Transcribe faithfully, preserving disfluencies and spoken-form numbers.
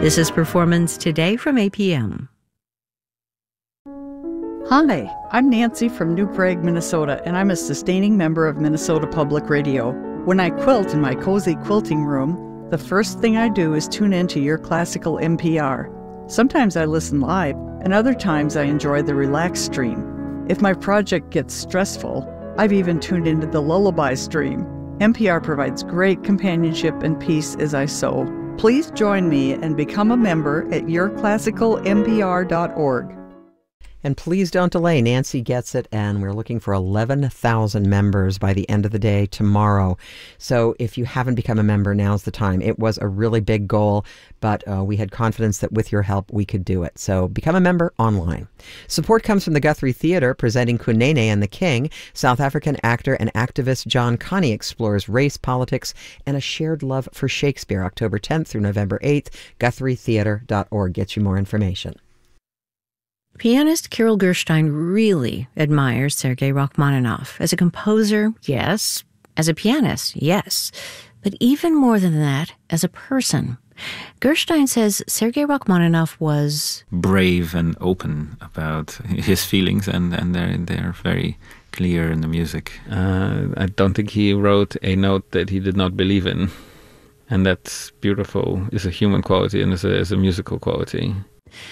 This is Performance Today from A P M. Hi, I'm Nancy from New Prague, Minnesota, and I'm a sustaining member of Minnesota Public Radio. When I quilt in my cozy quilting room, the first thing I do is tune into Your Classical N P R. Sometimes I listen live, and other times I enjoy the relaxed stream. If my project gets stressful, I've even tuned into the lullaby stream. N P R provides great companionship and peace as I sew. Please join me and become a member at your classical n p r dot org. And please don't delay. Nancy gets it, and we're looking for eleven thousand members by the end of the day tomorrow. So if you haven't become a member, now's the time. It was a really big goal, but uh, we had confidence that with your help, we could do it. So become a member online. Support comes from the Guthrie Theatre, presenting Kunene and the King. South African actor and activist John Connie explores race, politics, and a shared love for Shakespeare. October tenth through November eighth, guthrie theatre dot org gets you more information. Pianist Kirill Gerstein really admires Sergei Rachmaninoff. As a composer, yes. As a pianist, yes. But even more than that, as a person. Gerstein says Sergei Rachmaninoff was brave and open about his feelings, and, and they're, they're very clear in the music. Uh, I don't think he wrote a note that he did not believe in. And that's beautiful. It's a human quality and it's a, it's a musical quality.